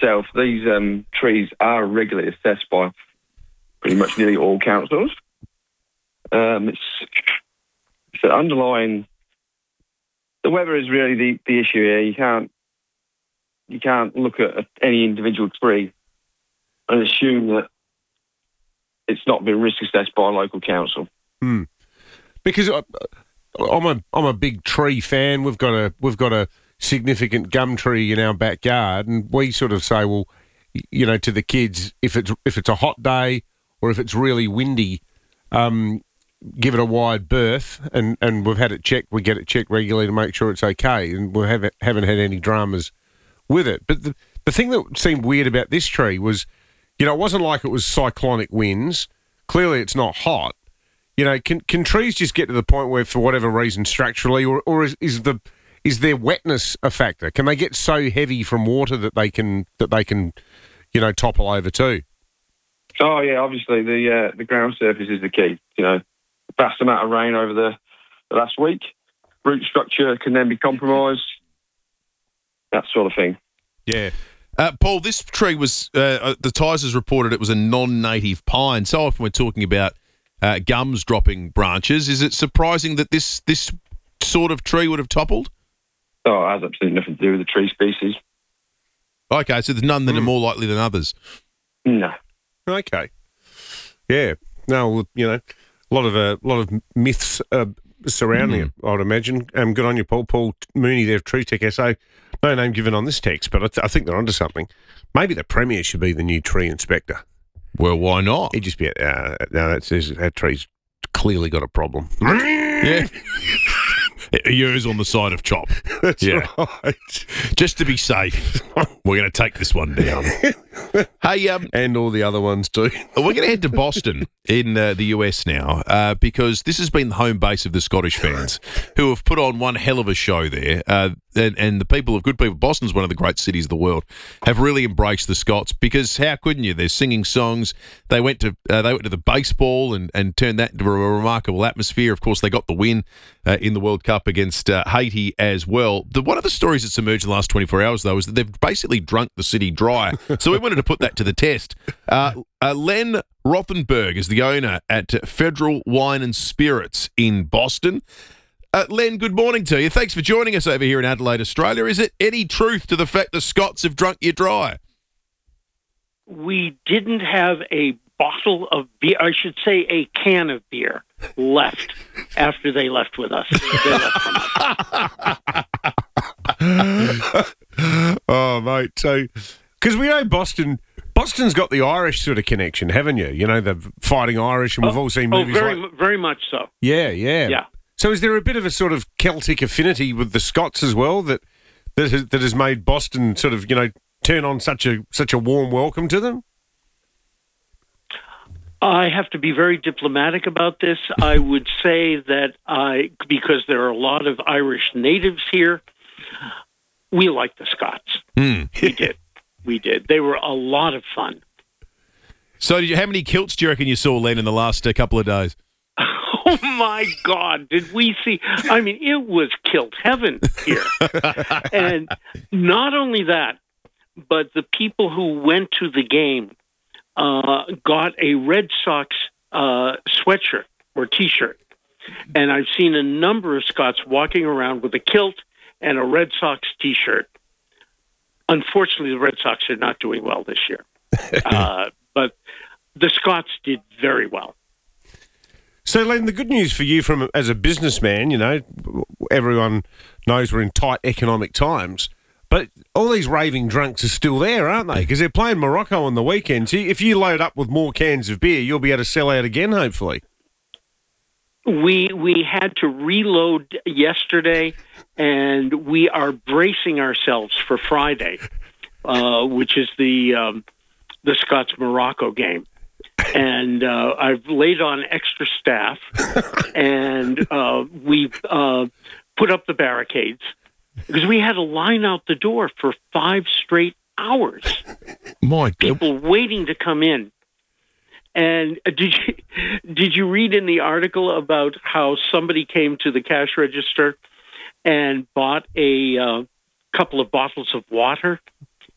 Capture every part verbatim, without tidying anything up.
itself, these um, trees are regularly assessed by pretty much nearly all councils. Um, it's, it's an underlying... The weather is really the, the issue here. You can't you can't look at any individual tree and assume that it's not been risk assessed by a local council. Hmm. Because I, I'm a I'm a big tree fan. We've got a we've got a significant gum tree in our backyard, and we sort of say, well, you know, to the kids, if it's if it's a hot day or if it's really windy, um, give it a wide berth, and, and we've had it checked. We get it checked regularly to make sure it's okay, and we haven't haven't had any dramas with it. But the the thing that seemed weird about this tree was, you know, it wasn't like it was cyclonic winds. Clearly, it's not hot. You know, can can trees just get to the point where, for whatever reason, structurally, or or is, is the is their wetness a factor? Can they get so heavy from water that they can that they can, you know, topple over too? Oh yeah, obviously the uh, the ground surface is the key. You know, vast amount of rain over the, the last week, root structure can then be compromised. That sort of thing. Yeah. Uh, Paul, this tree was, uh, the Tigers has reported it was a non-native pine. So often we're talking about uh, gums dropping branches. Is it surprising that this this sort of tree would have toppled? Oh, it has absolutely nothing to do with the tree species. Okay, so there's none that mm. are more likely than others. No. Okay. Yeah. No, well, you know, a lot of a uh, lot of myths uh, surrounding mm. it, I would imagine. Um, good on you, Paul. Paul Mooney there, Tree Tech S A. No name given on this text, but I, th- I think they're onto something. Maybe the Premier should be the new tree inspector. Well, why not? He'd just be, uh, no, that says that tree's clearly got a problem. Yeah. Yours on the side of Chop. That's yeah. right. Just to be safe, we're going to take this one down. Hey, um, and all the other ones too. We're going to head to Boston in uh, the U S now uh, because this has been the home base of the Scottish fans who have put on one hell of a show there. Uh, and, and the people of good people, Boston's one of the great cities of the world, have really embraced the Scots because how couldn't you? They're singing songs. They went to uh, they went to the baseball and, and turned that into a remarkable atmosphere. Of course, they got the win uh, in the World Cup against uh, Haiti as well. The, one of the stories that's emerged in the last twenty-four hours, though, is that they've basically drunk the city dry. So we wanted to put that to the test. Uh, uh, Len Rothenberg is the owner at Federal Wine and Spirits in Boston. Uh, Len, good morning to you. Thanks for joining us over here in Adelaide, Australia. Is it any truth to the fact the Scots have drunk you dry? We didn't have a bottle of beer, I should say a can of beer, left after they left with us. They left from us. Oh, mate. So, because we know Boston... Boston's got the Irish sort of connection, haven't you? You know, the Fighting Irish, and we've oh, all seen oh, movies very, like... very much so. Yeah, yeah. Yeah. So is there a bit of a sort of Celtic affinity with the Scots as well that that has, that has made Boston sort of, you know, turn on such a such a warm welcome to them? I have to be very diplomatic about this. I would say that I, because there are a lot of Irish natives here, we like the Scots. Mm. We did. We did. They were a lot of fun. So did you, how many kilts do you reckon you saw, Len, in the last uh, couple of days? Oh, my God. Did we see? I mean, it was kilt heaven here. And not only that, but the people who went to the game uh, got a Red Sox uh, sweatshirt or T-shirt. And I've seen a number of Scots walking around with a kilt and a Red Sox T-shirt. Unfortunately, the Red Sox are not doing well this year. Uh, but the Scots did very well. So, Len, the good news for you from as a businessman, you know, everyone knows we're in tight economic times, but all these raving drunks are still there, aren't they? Because they're playing Morocco on the weekend. So if you load up with more cans of beer, you'll be able to sell out again, hopefully. We we had to reload yesterday, and we are bracing ourselves for Friday, uh, which is the um, the Scots-Morocco game. And uh, I've laid on extra staff, and uh, we've uh, put up the barricades because we had to line out the door for five straight hours. My God. People waiting to come in. And did you did you read in the article about how somebody came to the cash register and bought a uh, couple of bottles of water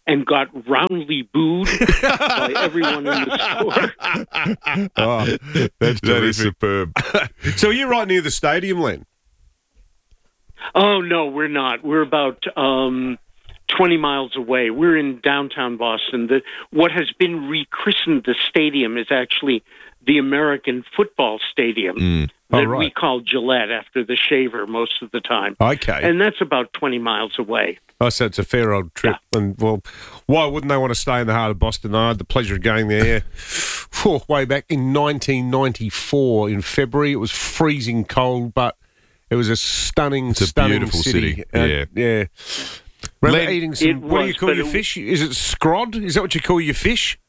and got roundly booed by everyone in the store. Oh, that's That is terrific. superb. So you're right near the stadium, Len? Oh, no, we're not. We're about um, twenty miles away. We're in downtown Boston. The, what has been rechristened the stadium is actually the American Football Stadium Mm. that Oh, right. we call Gillette after the shaver most of the time. Okay. And that's about twenty miles away. Oh, so it's a fair old trip. And, well, why wouldn't they want to stay in the heart of Boston? I had the pleasure of going there phew, way back in nineteen ninety-four in February. It was freezing cold, but it was a stunning, It's a stunning beautiful city. city. Uh, Yeah. yeah. Remember Len- eating some, It what do you was, call but your it- fish? Is it scrod? Is that what you call your fish?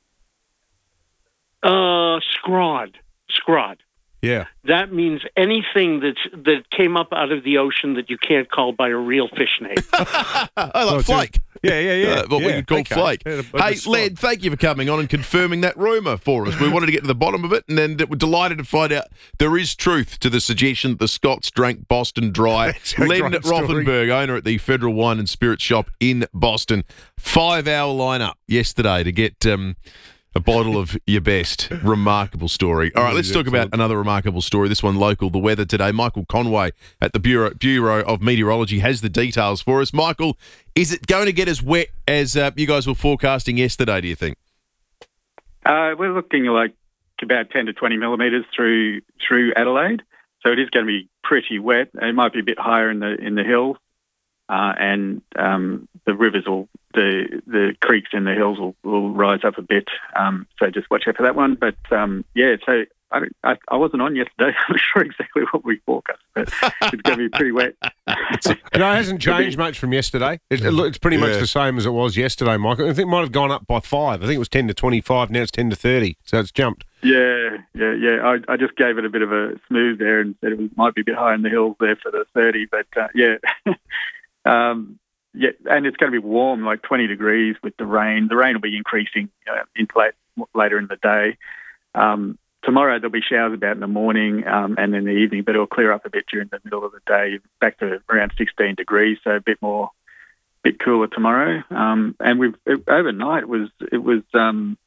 Uh, scrod. Scrod. Yeah. That means anything that's that came up out of the ocean that you can't call by a real fish name. I like Oh, flake. Yeah, yeah, yeah. Uh, what we yeah. could call okay. flake. Yeah, but Hey, the scrod. Len, thank you for coming on and confirming that rumour for us. We wanted to get to the bottom of it, and then we're delighted to find out there is truth to the suggestion that the Scots drank Boston dry. That's a Len great story. Rothenberg, owner at the Federal Wine and Spirits Shop in Boston. Five-hour lineup yesterday to get um, a bottle of your best. Remarkable story. All right, let's talk about another remarkable story. This one local. The weather today. Michael Conway at the Bureau, Bureau of Meteorology has the details for us. Michael, is it going to get as wet as uh, you guys were forecasting yesterday, do you think? Uh, we're looking like about ten to twenty millimetres through through Adelaide, so it is going to be pretty wet. It might be a bit higher in the in the hills, uh, and um, the rivers will the the creeks in the hills will, will rise up a bit. Um, so just watch out for that one. But um, yeah, so I, don't- I I wasn't on yesterday. I'm not sure exactly what we forecast, but it's going to be pretty wet. No, it hasn't changed much from yesterday. It, it, look, it's pretty much Yeah. the same as it was yesterday, Michael. I think it might have gone up by five. I think it was ten to twenty-five. Now it's ten to thirty. So it's jumped. Yeah, yeah, yeah. I, I just gave it a bit of a smooth there and said it was, might be a bit high in the hills there for the thirty, but uh, yeah. um, yeah, and it's going to be warm, like twenty degrees with the rain. The rain will be increasing uh, into late, later in the day. Um, tomorrow there'll be showers about in the morning um, and in the evening, but it'll clear up a bit during the middle of the day, back to around sixteen degrees, so a bit more, bit cooler tomorrow. Um, and we've it, overnight was it was. Um,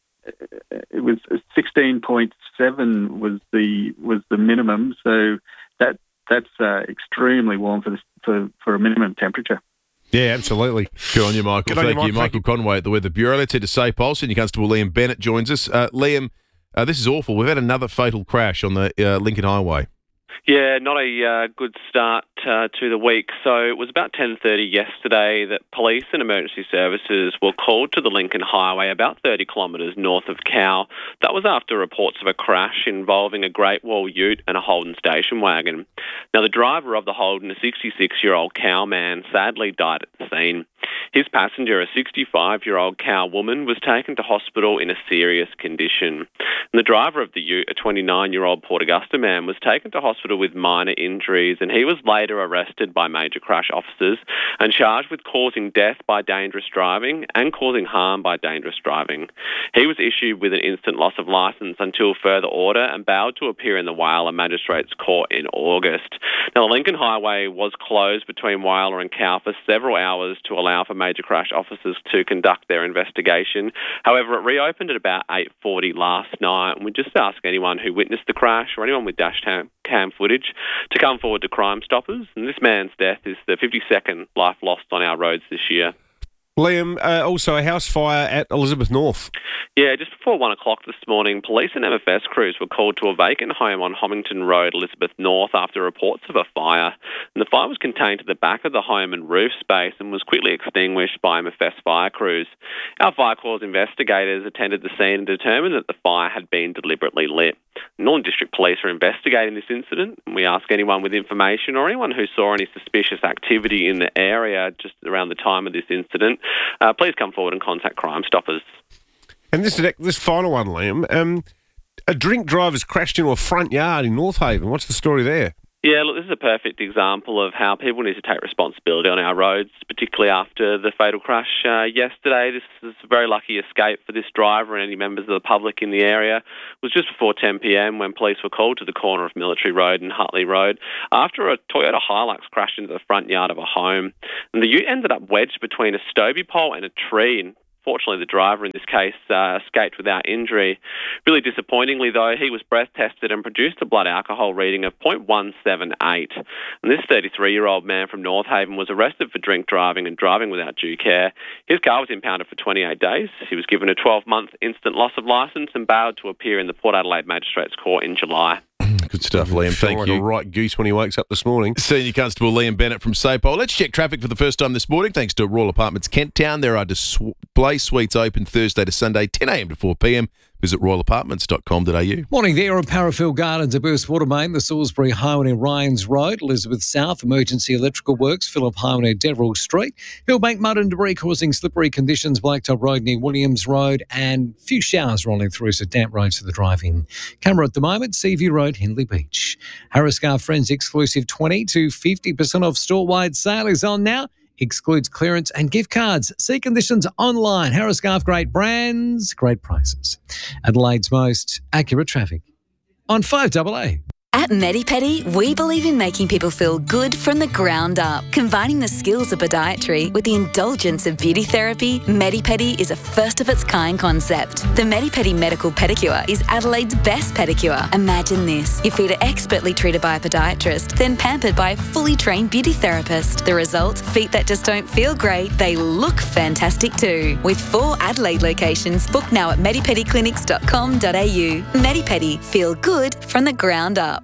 It was sixteen point seven was the was the minimum, so that that's uh, extremely warm for this, for for a minimum temperature. Yeah, absolutely. Good on you, Michael. Good on Thank you, you. Mike. Michael Conway at the Weather Bureau. Let's head to Say Pulse. Senior Constable Liam Bennett joins us. Uh, Liam, uh, this is awful. We've had another fatal crash on the uh, Lincoln Highway. Yeah, not a uh, good start uh, to the week. So it was about ten thirty yesterday that police and emergency services were called to the Lincoln Highway about thirty kilometres north of Cow. That was after reports of a crash involving a Great Wall ute and a Holden station wagon. Now, the driver of the Holden, a sixty-six-year-old Cow man, sadly died at the scene. His passenger, a sixty-five-year-old Cow woman, was taken to hospital in a serious condition. And the driver of the ute, a twenty-nine-year-old Port Augusta man, was taken to hospital with minor injuries, and he was later arrested by major crash officers and charged with causing death by dangerous driving and causing harm by dangerous driving. He was issued with an instant loss of licence until further order and bailed to appear in the Whyalla Magistrates Court in August. Now, the Lincoln Highway was closed between Whyalla and Cow for several hours to allow for major crash officers to conduct their investigation. However, it reopened at about eight forty last night, and we just ask anyone who witnessed the crash or anyone with dash cam, cam footage to come forward to Crime Stoppers. And this man's death is the fifty-second life lost on our roads this year. Liam, uh, also a house fire at Elizabeth North. Yeah, just before one o'clock this morning, police and M F S crews were called to a vacant home on Homington Road, Elizabeth North, after reports of a fire. And the fire was contained to the back of the home and roof space and was quickly extinguished by M F S fire crews. Our fire corps investigators attended the scene and determined that the fire had been deliberately lit. Northern District Police are investigating this incident, and we ask anyone with information or anyone who saw any suspicious activity in the area just around the time of this incident, uh, please come forward and contact Crime Stoppers. And this this final one, Liam. Um, a drink driver's crashed into a front yard in North Haven. What's the story there? Yeah, look, this is a perfect example of how people need to take responsibility on our roads, particularly after the fatal crash uh, yesterday. This is a very lucky escape for this driver and any members of the public in the area. It was just before ten p.m. when police were called to the corner of Military Road and Hutley Road after a Toyota Hilux crashed into the front yard of a home. And the ute ended up wedged between a Stobie pole and a tree and Fortunately, the driver in this case uh, escaped without injury. Really disappointingly, though, he was breath tested and produced a blood alcohol reading of point one seven eight. And this thirty-three-year-old man from North Haven was arrested for drink driving and driving without due care. His car was impounded for twenty-eight days. He was given a twelve-month instant loss of licence and bailed to appear in the Port Adelaide Magistrates Court in July. Good stuff, Liam. Thank like you. a right goose when he wakes up this morning. Senior Constable Liam Bennett from SAPOL. Let's check traffic for the first time this morning. Thanks to Royal Apartments Kent Town. There are display suites open Thursday to Sunday, ten a m to four p m. Visit royal apartments dot com dot a u. Morning there at Parafield Gardens, a burst water main, the Salisbury Highway near Ryans Road, Elizabeth South, emergency electrical works, Phillip Highway near Deverell Street, Hillbank mud and debris causing slippery conditions, Blacktop Road near Williams Road, and a few showers rolling through, so damp roads for the drive-in. Camera at the moment, Seaview Road, Hindley Beach. Harriscar Friends exclusive twenty to fifty percent off store-wide sale is on now. Excludes clearance and gift cards. See conditions online. Harriscarf, great brands, great prices. Adelaide's most accurate traffic on five A A. At MediPedi, we believe in making people feel good from the ground up. Combining the skills of podiatry with the indulgence of beauty therapy, MediPedi is a first-of-its-kind concept. The MediPedi Medical Pedicure is Adelaide's best pedicure. Imagine this. Your feet are expertly treated by a podiatrist, then pampered by a fully trained beauty therapist. The result? Feet that just don't feel great, they look fantastic too. With four Adelaide locations, book now at medipedi clinics dot com dot a u. MediPedi. Feel good from the ground up.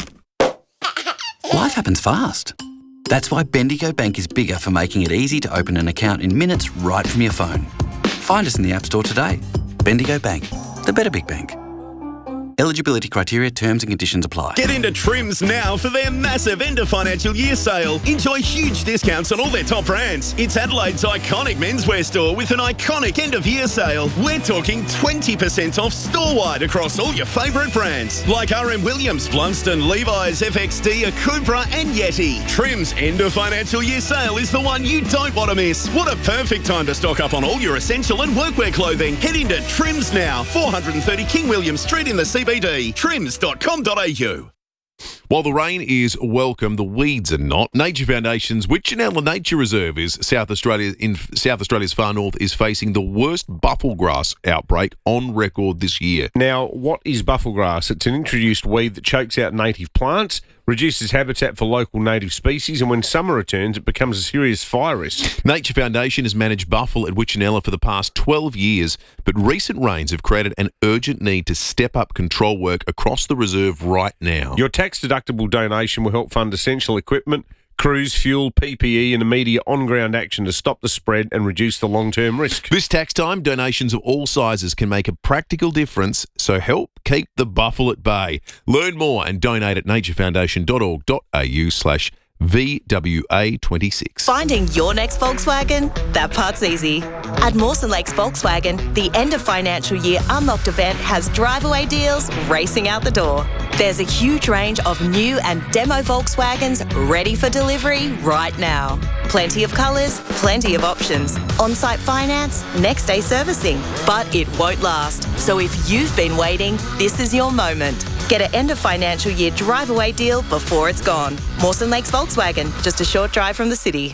Life happens fast. That's why Bendigo Bank is bigger for making it easy to open an account in minutes right from your phone. Find us in the App Store today. Bendigo Bank, the better big bank. Eligibility criteria, terms and conditions apply. Get into Trims now for their massive end of financial year sale. Enjoy huge discounts on all their top brands. It's Adelaide's iconic menswear store with an iconic end of year sale. We're talking twenty percent off store-wide across all your favourite brands like R M Williams, Blunston, Levi's, F X D, Akubra and Yeti. Trims end of financial year sale is the one you don't want to miss. What a perfect time to stock up on all your essential and workwear clothing. Head into Trims now, four thirty King William Street in the C B D. trims dot com dot a u. While the rain is welcome, the weeds are not. Nature Foundation's Witchinella Nature Reserve is South Australia in South Australia's far north is facing the worst bufflegrass outbreak on record this year. Now, what is bufflegrass? It's an introduced weed that chokes out native plants, reduces habitat for local native species, and when summer returns, it becomes a serious fire risk. Nature Foundation has managed buffle at Witchinella for the past twelve years, but recent rains have created an urgent need to step up control work across the reserve right now. Your tax-deductible donation will help fund essential equipment, crews, fuel, P P E and immediate on-ground action to stop the spread and reduce the long-term risk. This tax time, donations of all sizes can make a practical difference, so help keep the buffle at bay. Learn more and donate at nature foundation dot org dot a u slash V W A twenty-six. Finding your next Volkswagen? That part's easy. At Mawson Lakes Volkswagen, the end of financial year Unlocked event has drive-away deals racing out the door. There's a huge range of new and demo Volkswagens ready for delivery right now. Plenty of colours, plenty of options. On-site finance, next-day servicing. But it won't last. So if you've been waiting, this is your moment. Get an end of financial year drive-away deal before it's gone. Mawson Lakes Volkswagen, just a short drive from the city.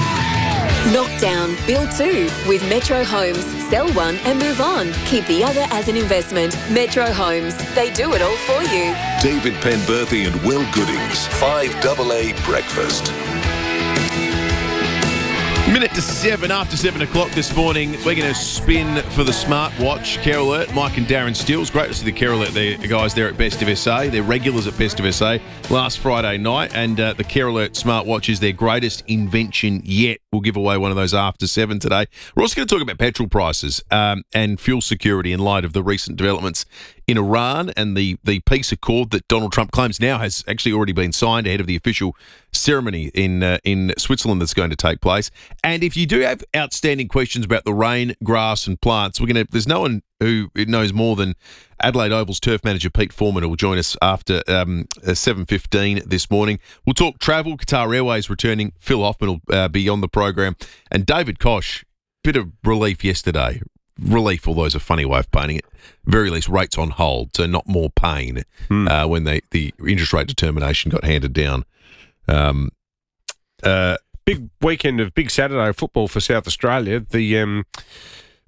Knock down, build two with Metro Homes. Sell one and move on. Keep the other as an investment. Metro Homes. They do it all for you. David Penberthy and Will Goodings. five A A Breakfast. Minute to seven after seven o'clock this morning. We're going to spin for the smartwatch. Care Alert, Mike and Darren Steele. Great to see the Care Alert the guys there at Best of S A. They're regulars at Best of S A last Friday night, and uh, the Care Alert smartwatch is their greatest invention yet. We'll give away one of those after seven today. We're also going to talk about petrol prices um, and fuel security in light of the recent developments in Iran and the, the peace accord that Donald Trump claims now has actually already been signed ahead of the official ceremony in uh, in Switzerland that's going to take place. And if you do have outstanding questions about the rain, grass and plants, we're going to. There's no one who knows more than Adelaide Oval's turf manager Pete Foreman, who will join us after um, seven fifteen this morning. We'll talk travel. Qatar Airways returning. Phil Hoffman will uh, be on the program, and David Koch. Bit of relief yesterday. Relief, although it's a funny way of painting it. Very least, rates on hold, so not more pain hmm. uh, when they the interest rate determination got handed down. Um, uh, big weekend of big Saturday football for South Australia. The um,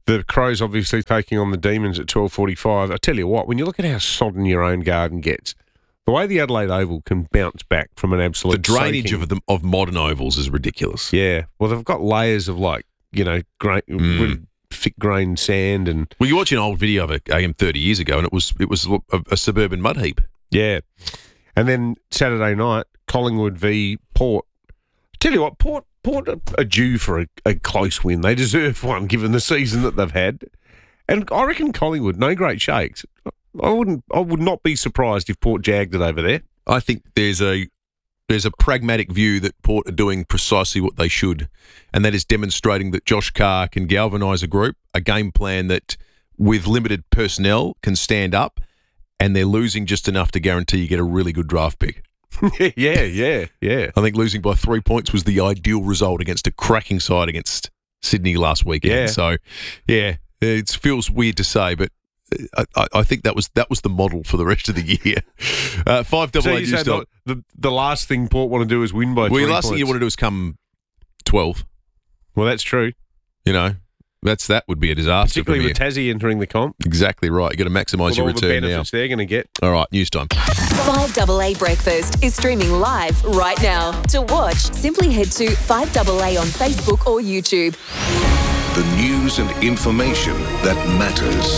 The Crows obviously taking on the Demons at twelve forty-five. I tell you what, when you look at how sodden your own garden gets, the way the Adelaide Oval can bounce back from an absolute The drainage soaking. of the, of modern ovals is ridiculous. Yeah. Well, they've got layers of like, you know, grain, Mm. really thick grained sand and Well, you watch an old video of a A M thirty years ago, and it was it was a, a suburban mud heap. yeah. And then Saturday night, Collingwood v Port. Tell you what, Port Port are, are due for a, a close win. They deserve one given the season that they've had. And I reckon Collingwood, no great shakes. I wouldn't. I would not be surprised if Port jagged it over there. I think there's a there's a pragmatic view that Port are doing precisely what they should, and that is demonstrating that Josh Carr can galvanise a group, a game plan that, with limited personnel, can stand up, and they're losing just enough to guarantee you get a really good draft pick. yeah, yeah, yeah. I think losing by three points was the ideal result against a cracking side against Sydney last weekend. Yeah. So, yeah, it feels weird to say, but I, I, I think that was that was the model for the rest of the year. Uh, five double So A you news say dot- the, the the last thing Port want to do is win by Well, three the last points. thing you want to do is come twelve. Well, that's true. You know, that's that would be a disaster. Particularly from with here. Tassie entering the comp. Exactly right. You got to maximise With your all the return now. benefits they're going to get. All right, news time. five double A Breakfast is streaming live right now. To watch, simply head to five double A on Facebook or YouTube. The news and information that matters.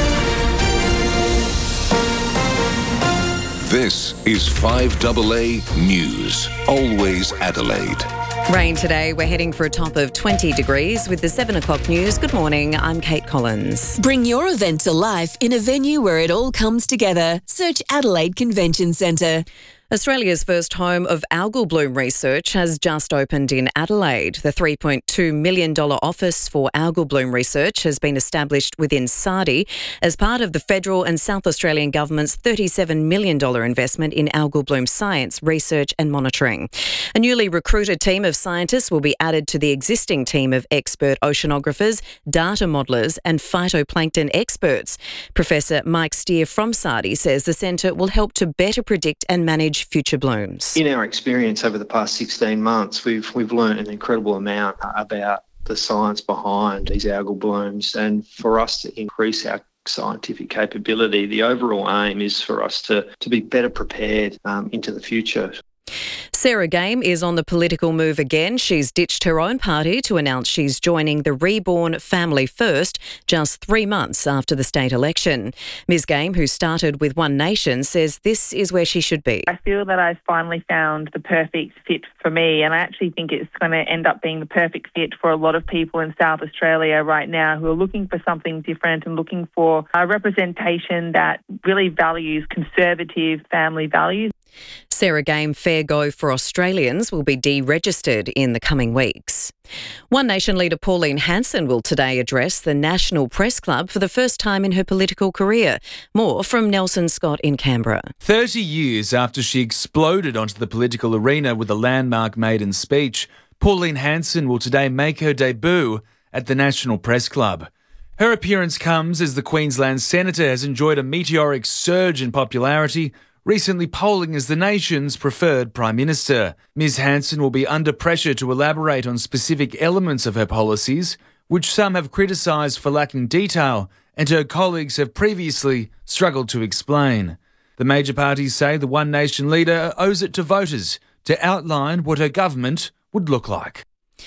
This is five double A News. Always Adelaide. Rain today. We're heading for a top of twenty degrees with the seven o'clock news. Good morning. I'm Kate Collins. Bring your event to life in a venue where it all comes together. Search Adelaide Convention Centre. Australia's first home of algal bloom research has just opened in Adelaide. The three point two million dollars Office for Algal Bloom Research has been established within SARDI as part of the federal and South Australian government's thirty-seven million dollars investment in algal bloom science, research and monitoring. A newly recruited team of scientists will be added to the existing team of expert oceanographers, data modellers and phytoplankton experts. Professor Mike Steer from SARDI says the centre will help to better predict and manage future blooms. In our experience over the past sixteen months, we've we've learned an incredible amount about the science behind these algal blooms, and for us to increase our scientific capability, the overall aim is for us to, to be better prepared um, into the future. Sarah Game is on the political move again. She's ditched her own party to announce she's joining the Reborn Family First just three months after the state election. Miz Game, who started with One Nation, says this is where she should be. I feel that I've finally found the perfect fit for me, and I actually think it's going to end up being the perfect fit for a lot of people in South Australia right now who are looking for something different and looking for a representation that really values conservative family values. Sarah Game Fair Go for Australians will be deregistered in the coming weeks. One Nation leader Pauline Hanson will today address the National Press Club for the first time in her political career. More from Nelson Scott in Canberra. thirty years after she exploded onto the political arena with a landmark maiden speech, Pauline Hanson will today make her debut at the National Press Club. Her appearance comes as the Queensland Senator has enjoyed a meteoric surge in popularity, recently polling as the nation's preferred Prime Minister. Miz Hanson will be under pressure to elaborate on specific elements of her policies, which some have criticised for lacking detail and her colleagues have previously struggled to explain. The major parties say the One Nation leader owes it to voters to outline what her government would look like.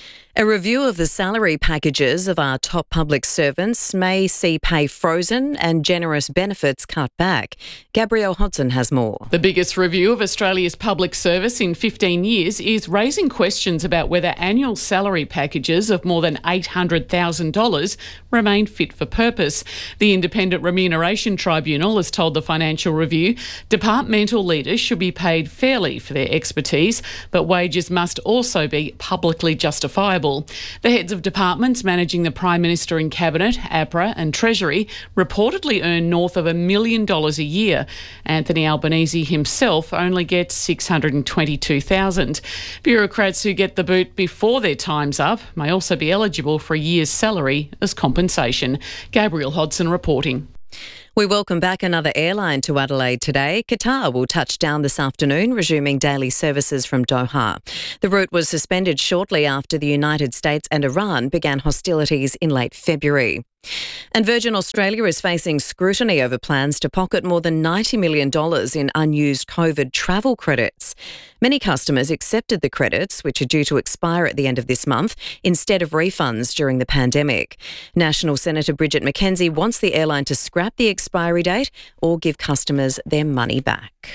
A review of the salary packages of our top public servants may see pay frozen and generous benefits cut back. Gabrielle Hodson has more. The biggest review of Australia's public service in fifteen years is raising questions about whether annual salary packages of more than eight hundred thousand dollars remain fit for purpose. The Independent Remuneration Tribunal has told the Financial Review departmental leaders should be paid fairly for their expertise, but wages must also be publicly justifiable. The heads of departments managing the Prime Minister and Cabinet, APRA and Treasury reportedly earn north of a million dollars a year. Anthony Albanese himself only gets six hundred twenty-two thousand dollars. Bureaucrats who get the boot before their time's up may also be eligible for a year's salary as compensation. Gabrielle Hodson reporting. We welcome back another airline to Adelaide today. Qatar will touch down this afternoon, resuming daily services from Doha. The route was suspended shortly after the United States and Iran began hostilities in late February. And Virgin Australia is facing scrutiny over plans to pocket more than ninety million dollars in unused COVID travel credits. Many customers accepted the credits, which are due to expire at the end of this month, instead of refunds during the pandemic. National Senator Bridget McKenzie wants the airline to scrap the expiry date or give customers their money back.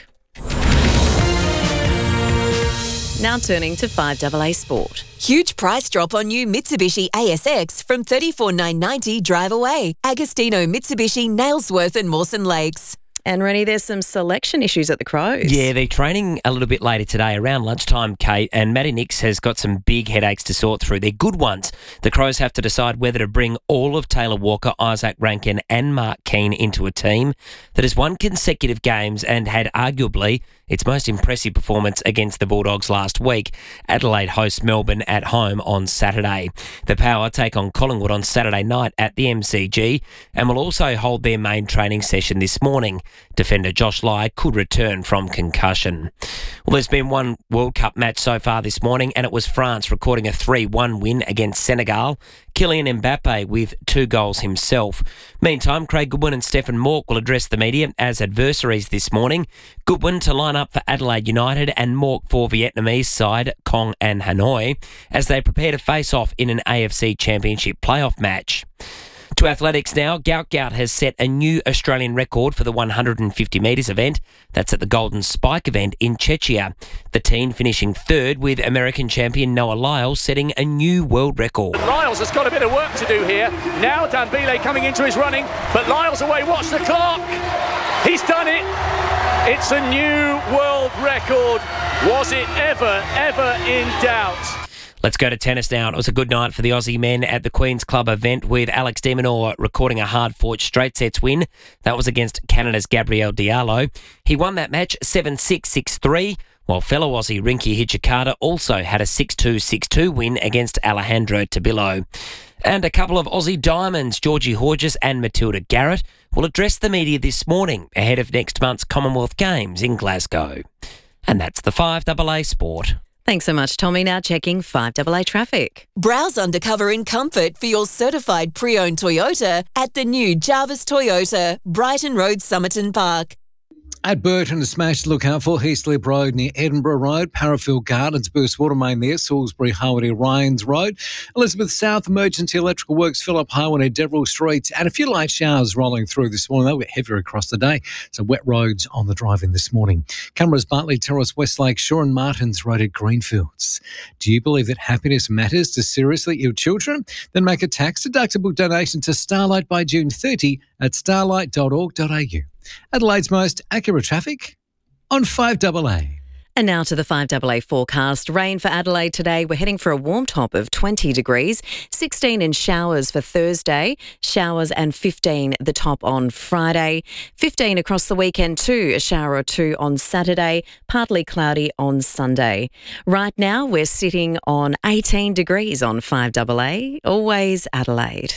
Now turning to five A A Sport. Huge price drop on new Mitsubishi A S X from thirty-four thousand nine hundred ninety dollars drive away. Agostino Mitsubishi, Nailsworth and Mawson Lakes. And Rennie, there's some selection issues at the Crows. Yeah, they're training a little bit later today, around lunchtime, Kate, and Matty Nix has got some big headaches to sort through. They're good ones. The Crows have to decide whether to bring all of Taylor Walker, Isaac Rankin and Mark Keane into a team that has won consecutive games and had arguably its most impressive performance against the Bulldogs last week. Adelaide hosts Melbourne at home on Saturday. The Power take on Collingwood on Saturday night at the M C G and will also hold their main training session this morning. Defender Josh Lai could return from concussion. Well, there's been one World Cup match so far this morning, and it was France recording a three one win against Senegal. Kylian Mbappe with two goals himself. Meantime, Craig Goodwin and Stefan Mork will address the media as adversaries this morning. Goodwin to line up for Adelaide United and Mork for Vietnamese side Kong and Hanoi as they prepare to face off in an A F C Championship playoff match. To athletics now, Gout Gout has set a new Australian record for the one hundred fifty metres event. That's at the Golden Spike event in Czechia. The teen finishing third with American champion Noah Lyles setting a new world record. Lyles has got a bit of work to do here. Now Dambele coming into his running, but Lyles away. Watch the clock. He's done it. It's a new world record. Was it ever, ever in doubt? Let's go to tennis now. It was a good night for the Aussie men at the Queen's Club event with Alex de Minaur recording a hard-fought straight sets win. That was against Canada's Gabriel Diallo. He won that match seven six, six three, while fellow Aussie Rinky Hijikata also had a six two, six two win against Alejandro Tabillo. And a couple of Aussie diamonds, Georgie Horges and Matilda Garrett, will address the media this morning ahead of next month's Commonwealth Games in Glasgow. And that's the five A A Sport. Thanks so much, Tommy. Now checking five A A traffic. Browse undercover in comfort for your certified pre-owned Toyota at the new Jarvis Toyota, Brighton Road, Somerton Park. At Burton, a smash to look out for Heaslip Road near Edinburgh Road, Parafield Gardens, Burst Water Main there, Salisbury Highway near Ryans Road, Elizabeth South, Emergency Electrical Works, Phillip Highway near Deverell Street, and a few light showers rolling through this morning. They'll get heavier across the day, so wet roads on the drive-in this morning. Cameras, Bartley Terrace, Westlake, Shore and Martins Road at Greenfields. Do you believe that happiness matters to seriously ill children? Then make a tax-deductible donation to Starlight by June thirtieth at starlight dot org dot a u. Adelaide's most accurate traffic on five A A. And now to the five A A forecast. Rain for Adelaide today. We're heading for a warm top of twenty degrees, sixteen in showers for Thursday, showers and fifteen the top on Friday, fifteen across the weekend too, a shower or two on Saturday, partly cloudy on Sunday. Right now we're sitting on eighteen degrees on five A A, always Adelaide.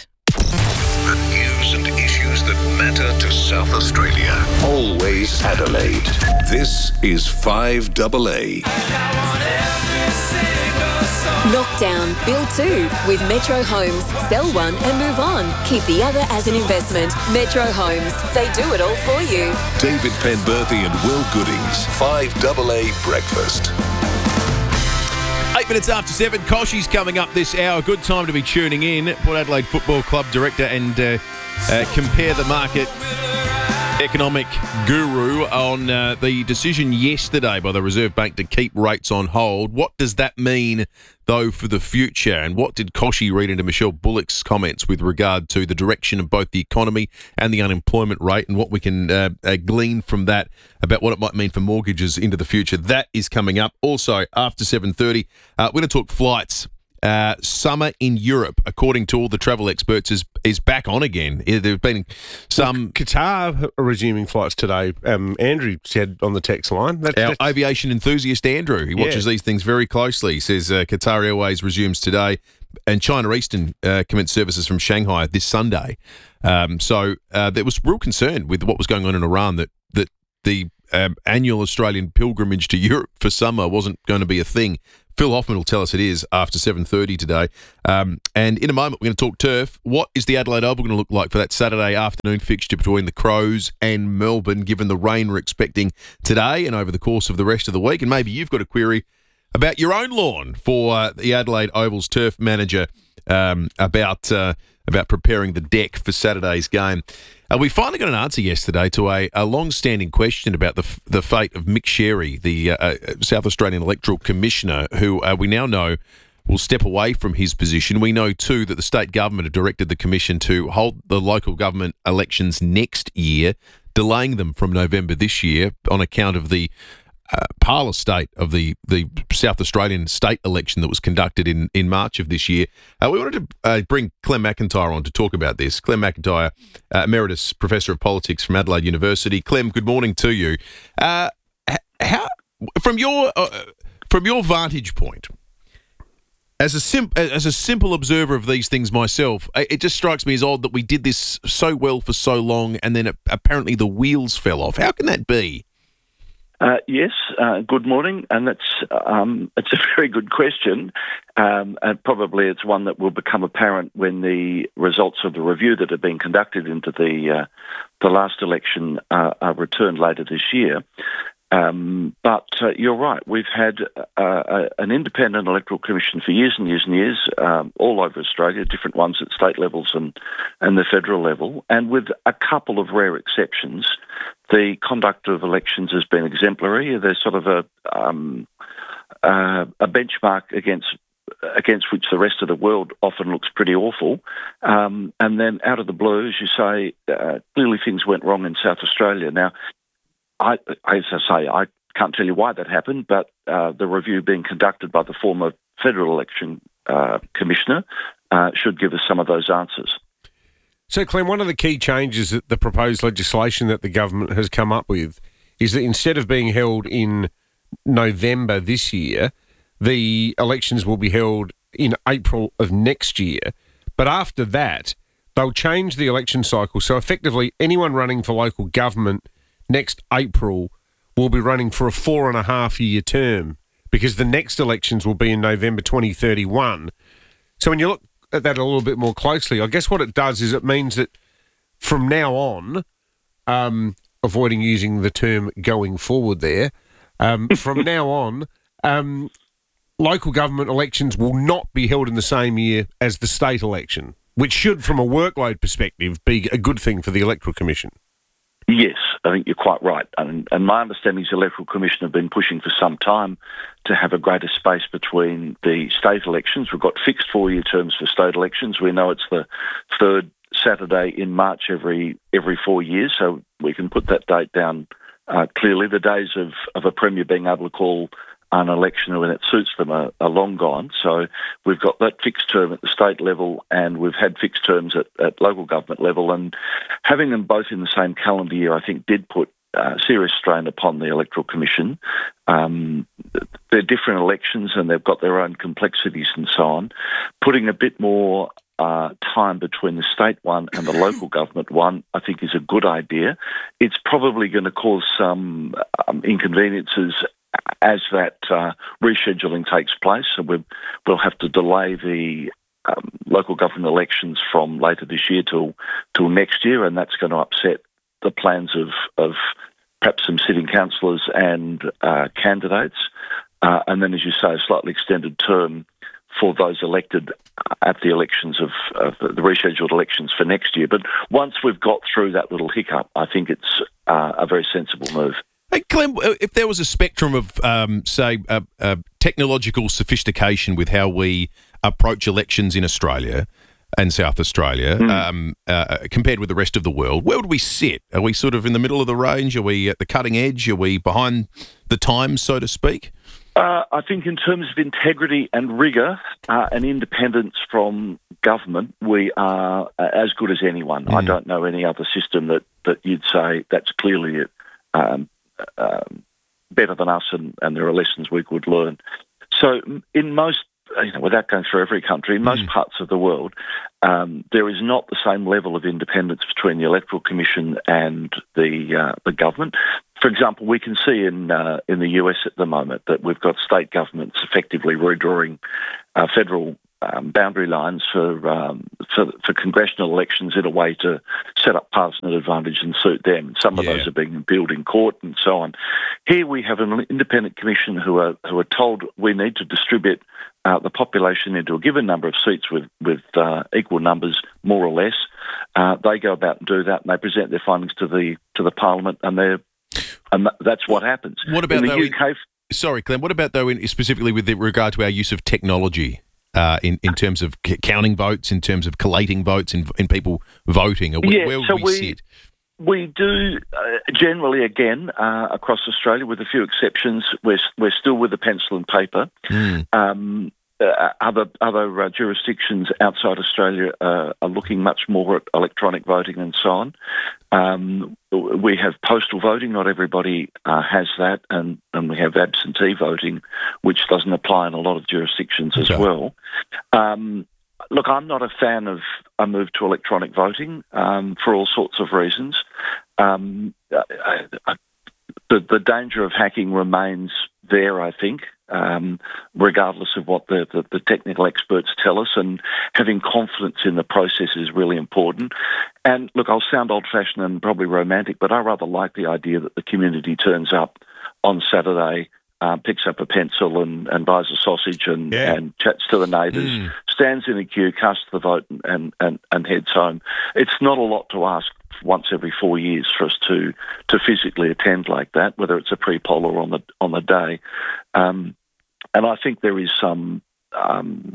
The news and issues that matter to South Australia. Always Adelaide. This is five A A. Knockdown, build two with Metro Homes. Sell one and move on. Keep the other as an investment. Metro Homes. They do it all for you. David Penberthy and Will Goodings. five A A Breakfast. Eight minutes after seven, Koshy's coming up this hour. Good time to be tuning in. Port Adelaide Football Club director and uh, uh, compare the market economic guru on uh, the decision yesterday by the Reserve Bank to keep rates on hold. What does that mean, though, for the future? And what did Koshy read into Michelle Bullock's comments with regard to the direction of both the economy and the unemployment rate and what we can uh, uh, glean from that about what it might mean for mortgages into the future? That is coming up. Also, after seven thirty, uh, we're going to talk flights. Uh, summer in Europe, according to all the travel experts, is is back on again. There have been some... Well, Qatar are resuming flights today. Um, Andrew said on the text line. That's, Our that's... aviation enthusiast, Andrew, he watches yeah. these things very closely. He says uh, Qatar Airways resumes today and China Eastern uh, commenced services from Shanghai this Sunday. Um, so uh, there was real concern with what was going on in Iran that, that the um, annual Australian pilgrimage to Europe for summer wasn't going to be a thing Phil Hoffman will tell us it is after seven thirty today. Um, and in a moment, we're going to talk turf. What is the Adelaide Oval going to look like for that Saturday afternoon fixture between the Crows and Melbourne, given the rain we're expecting today and over the course of the rest of the week? And maybe you've got a query about your own lawn for uh, the Adelaide Oval's turf manager um, about uh, about preparing the deck for Saturday's game. Uh, we finally got an answer yesterday to a, a long-standing question about the f- the fate of Mick Sherry, the uh, South Australian Electoral Commissioner, who uh, we now know will step away from his position. We know, too, that the state government have directed the Commission to hold the local government elections next year, delaying them from November this year on account of the Uh, parlour state of the, the South Australian state election that was conducted in, in March of this year. Uh, we wanted to uh, bring Clem McIntyre on to talk about this. Clem McIntyre, uh, Emeritus Professor of Politics from Adelaide University. Clem, good morning to you. Uh, how, from your uh, from your vantage point, as a sim- as a simple observer of these things myself, it just strikes me as odd that we did this so well for so long, and then it, apparently the wheels fell off. How can that be? Uh, yes, uh, good morning, and that's um, it's a very good question, um, and probably it's one that will become apparent when the results of the review that have been conducted into the uh, the last election uh, are returned later this year. Um, but uh, you're right, we've had uh, a, an independent electoral commission for years and years and years, um, all over Australia, different ones at state levels and, and the federal level, and with a couple of rare exceptions. The conduct of elections has been exemplary. There's sort of a um, uh, a benchmark against against which the rest of the world often looks pretty awful. Um, and then out of the blue, as you say, uh, clearly things went wrong in South Australia. Now, I, as I say, I can't tell you why that happened, but uh, the review being conducted by the former federal election uh, commissioner uh, should give us some of those answers. So, Clem, one of the key changes that the proposed legislation that the government has come up with is that instead of being held in November this year, the elections will be held in April of next year. But after that, they'll change the election cycle. So, effectively, anyone running for local government next April will be running for a four and a half year term because the next elections will be in November twenty thirty-one. So, when you look at that a little bit more closely, I guess what it does is it means that from now on, um, avoiding using the term going forward there, um, from now on, um, local government elections will not be held in the same year as the state election, which should, from a workload perspective, be a good thing for the Electoral Commission. Yes, I think you're quite right. And, and my understanding is the Electoral Commission have been pushing for some time to have a greater space between the state elections. We've got fixed four-year terms for state elections. We know it's the third Saturday in March every every four years, so we can put that date down uh, clearly. The days of, of a premier being able to call an election when it suits them are, are long gone. So we've got that fixed term at the state level, and we've had fixed terms at, at local government level. And having them both in the same calendar year, I think, did put uh, serious strain upon the Electoral Commission. Um, they're different elections, and they've got their own complexities and so on. Putting a bit more uh, time between the state one and the local government one, I think, is a good idea. It's probably going to cause some um, inconveniences as that uh, rescheduling takes place. So we'll, we'll have to delay the um, local government elections from later this year till till next year, and that's going to upset the plans of, of perhaps some sitting councillors and uh, candidates. Uh, and then, as you say, a slightly extended term for those elected at the elections of, of the rescheduled elections for next year. But once we've got through that little hiccup, I think it's uh, a very sensible move. Hey, Clem, if there was a spectrum of, um, say, uh, uh, technological sophistication with how we approach elections in Australia and South Australia mm. um, uh, compared with the rest of the world, where would we sit? Are we sort of in the middle of the range? Are we at the cutting edge? Are we behind the times, so to speak? Uh, I think in terms of integrity and rigour uh, and independence from government, we are uh, as good as anyone. Mm. I don't know any other system that, that you'd say that's clearly it. Um, Um, better than us, and, and there are lessons we could learn. So in most, you know, without going through every country, in most mm. parts of the world, um, there is not the same level of independence between the Electoral Commission and the uh, the government. for example, we can see in uh, in the U S at the moment that we've got state governments effectively redrawing uh, federal um, boundary lines for, um, for for congressional elections in a way to set up partisan advantage and suit them. And some of Yeah. those are being appealed in court and so on. Here we have an independent commission who are who are told we need to distribute uh, the population into a given number of seats with with uh, equal numbers, more or less. Uh, they go about and do that, and they present their findings to the to the Parliament, and they're and that's what happens. What about in the though, U K? Sorry, Clem. What about though, in, specifically with regard to our use of technology uh, in in terms of c- counting votes, in terms of collating votes, in, in people voting? Or Yeah, where would so we, we- sit? We do uh, generally, again, uh, across Australia, with a few exceptions, we're we're still with the pencil and paper. Mm. Um, uh, other other uh, jurisdictions outside Australia uh, are looking much more at electronic voting and so on. Um, we have postal voting. Not everybody uh, has that, and, and we have absentee voting, which doesn't apply in a lot of jurisdictions as Okay. well. Um, Look, I'm not a fan of a move to electronic voting um, for all sorts of reasons. Um, I, I, the, the danger of hacking remains there, I think, um, regardless of what the, the, the technical experts tell us, and having confidence in the process is really important. And look, I'll sound old-fashioned and probably romantic, but I rather like the idea that the community turns up on Saturday, Uh, picks up a pencil and, and buys a sausage and, Yeah. and chats to the neighbours, Mm. stands in a queue, casts the vote and, and, and heads home. It's not a lot to ask once every four years for us to to physically attend like that, whether it's a pre-poll or on the on the day. Um, and I think there is some, um,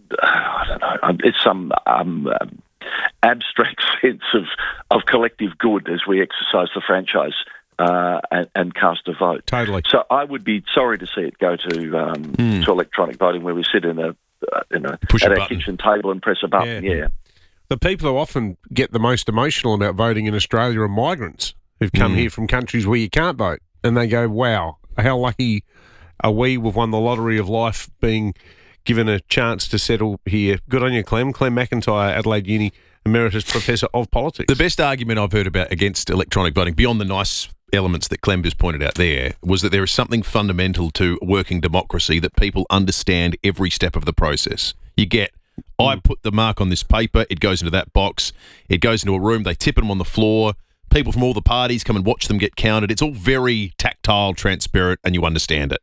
I don't know, um, it's some um, um, abstract sense of, of collective good as we exercise the franchise Uh, and, and cast a vote. Totally. So I would be sorry to see it go to um, Mm. to electronic voting, where we sit in a uh, in a Push a at our button. kitchen table and press a button. Yeah. Yeah. The people who often get the most emotional about voting in Australia are migrants who've come Mm. here from countries where you can't vote, and they go, "Wow, how lucky are we? We've won the lottery of life, being given a chance to settle here." Good on you, Clem. Clem McIntyre, Adelaide Uni Emeritus Professor of Politics. The best argument I've heard about against electronic voting, beyond the nice elements that Clem just pointed out there, was that there is something fundamental to working democracy, that people understand every step of the process. You get, I put the mark on this paper, it goes into that box, it goes into a room, they tip them on the floor, people from all the parties come and watch them get counted. It's all very tactile, transparent, and you understand it.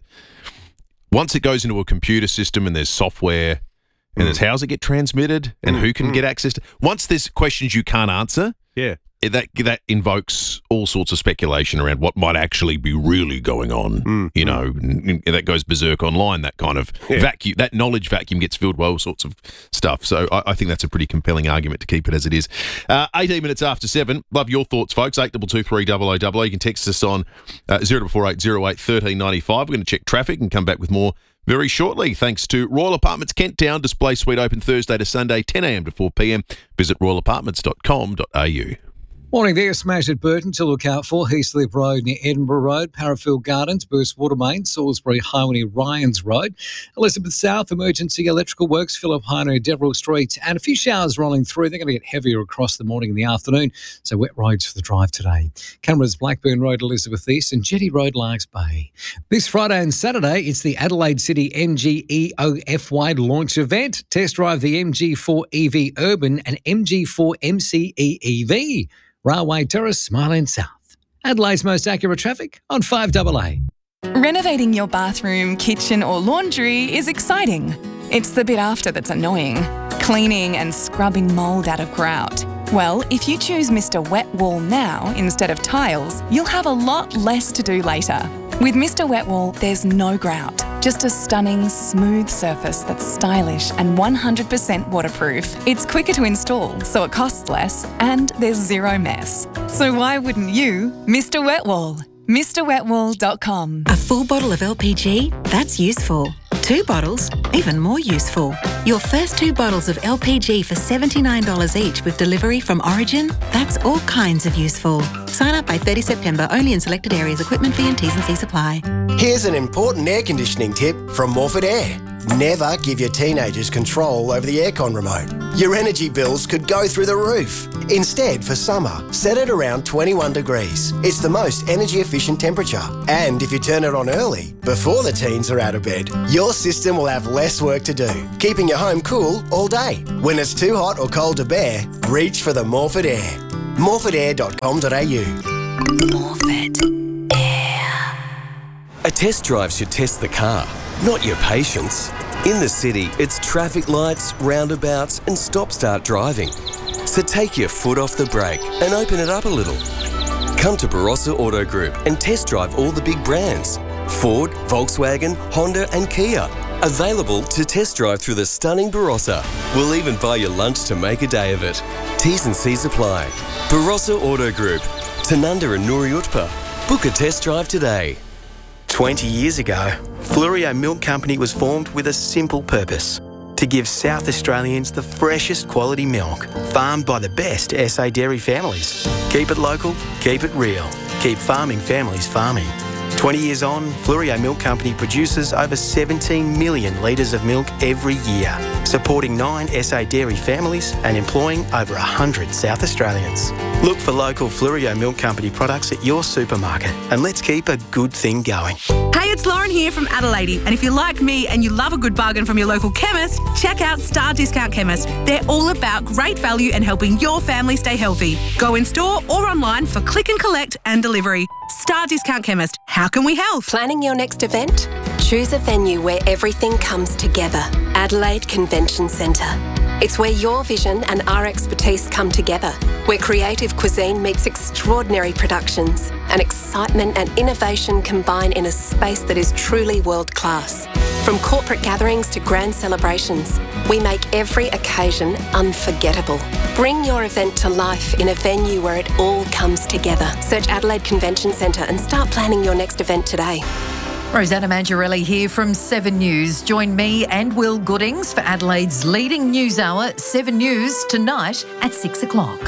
Once it goes into a computer system and there's software, and there's how's it get transmitted, and who can get access to, once there's questions you can't answer, yeah. it- that that invokes all sorts of speculation around what might actually be really going on. Mm. You know, and that goes berserk online. That kind of Yeah. vacuum, that knowledge vacuum gets filled by all sorts of stuff. So I, I think that's a pretty compelling argument to keep it as it is. Uh, eighteen minutes after seven. Love your thoughts, folks. Eight double two three double o double o. You can text us on uh, zero double four eight zero eight thirteen ninety five. We're going to check traffic and come back with more very shortly, thanks to Royal Apartments Kent Town. Display suite open Thursday to Sunday, ten a m to four p m. Visit royal apartments dot com dot a u. Morning there, smash at Burton to look out for. Heathcliff Road near Edinburgh Road, Parafield Gardens, Burst Water Main, Salisbury Highway, Ryans Road, Elizabeth South, Emergency Electrical Works, Phillip Highway, Deverell Street, and a few showers rolling through. They're going to get heavier across the morning and the afternoon, so wet roads for the drive today. Canberra's Blackburn Road, Elizabeth East, and Jetty Road, Larks Bay. This Friday and Saturday, it's the Adelaide City M G E O F-wide launch event. Test drive the M G four E V Urban and M G four M C E E V. Railway Terrace, Smiling South. Adelaide's most accurate traffic on five A A. Renovating your bathroom, kitchen or laundry is exciting. It's the bit after that's annoying. Cleaning and scrubbing mould out of grout. Well, if you choose Mister Wet Wall now instead of tiles, you'll have a lot less to do later. With Mister Wet Wall, there's no grout, just a stunning, smooth surface that's stylish and one hundred percent waterproof. It's quicker to install, so it costs less, and there's zero mess. So why wouldn't you? Mister Wet Wall. Mr Wet Wall dot com. A full bottle of L P G? That's useful. Two bottles? Even more useful. Your first two bottles of L P G for seventy-nine dollars each with delivery from Origin? That's all kinds of useful. Sign up by thirtieth September, only in selected areas. Equipment fee and T's and C's apply. Here's an important air conditioning tip from Morford Air. Never give your teenagers control over the aircon remote. Your energy bills could go through the roof. Instead, for summer, set it around twenty-one degrees. It's the most energy efficient temperature. And if you turn it on early, before the teens are out of bed, your system will have less work to do, keeping your home cool all day. When it's too hot or cold to bear, reach for the Morford Air. morford air dot com dot a u. Morford Air. A test drive should test the car, not your patience. In the city, it's traffic lights, roundabouts and stop-start driving. So take your foot off the brake and open it up a little. Come to Barossa Auto Group and test drive all the big brands. Ford, Volkswagen, Honda and Kia. Available to test drive through the stunning Barossa. We'll even buy you lunch to make a day of it. T's and C's apply. Barossa Auto Group. Tanunda and Nuriutpa. Book a test drive today. twenty years ago, Fluorio Milk Company was formed with a simple purpose: to give South Australians the freshest quality milk, farmed by the best S A dairy families. Keep it local, keep it real, keep farming families farming. twenty years on, Fluorio Milk Company produces over seventeen million litres of milk every year, supporting nine S A dairy families and employing over one hundred South Australians. Look for local Fluorio Milk Company products at your supermarket and let's keep a good thing going. Hey, it's Lauren here from Adelaide, and if you're like me and you love a good bargain from your local chemist, check out Star Discount Chemist. They're all about great value and helping your family stay healthy. Go in store or online for click and collect and delivery. Star Discount Chemist. How can we help? Planning your next event? Choose a venue where everything comes together. Adelaide Convention Centre. It's where your vision and our expertise come together, where creative cuisine meets extraordinary productions and excitement and innovation combine in a space that is truly world-class. From corporate gatherings to grand celebrations, we make every occasion unforgettable. Bring your event to life in a venue where it all comes together. Search Adelaide Convention Centre and start planning your next event today. Rosanna Mangiarelli here from Seven News. Join me and Will Goodings for Adelaide's leading news hour, Seven News, tonight at six o'clock.